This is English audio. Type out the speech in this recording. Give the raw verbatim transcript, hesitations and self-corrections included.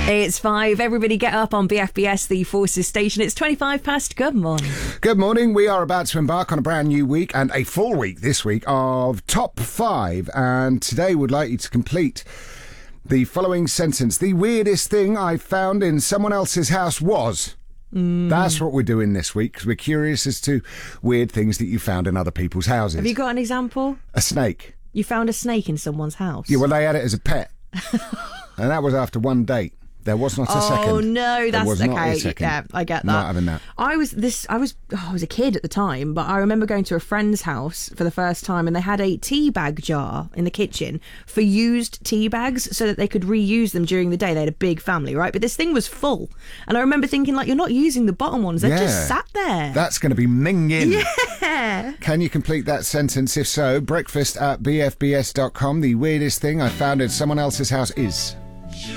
It's five. Everybody get up on B F B S, the Forces station. It's twenty-five past. Good morning. Good morning. We are about to embark on a brand new week and a full week this week of Top five. And today we'd like you to complete the following sentence. The weirdest thing I found in someone else's house was... Mm. That's what we're doing this week, because we're curious as to weird things that you found in other people's houses. Have you got an example? A snake. You found a snake in someone's house? Yeah, well, they had it as a pet. And that was after one date. There was not a oh, second. Oh no, that's there was okay. Not a second. Yeah, I get that. Not having that. I was this. I was. Oh, I was a kid at the time, but I remember going to a friend's house for the first time, and they had a tea bag jar in the kitchen for used tea bags, so that they could reuse them during the day. They had a big family, right? But this thing was full, and I remember thinking, like, you're not using the bottom ones; they're yeah. just sat there. That's going to be minging. Yeah. Can you complete that sentence? If so, breakfast at b f b s dot com. The weirdest thing I found in someone else's house is.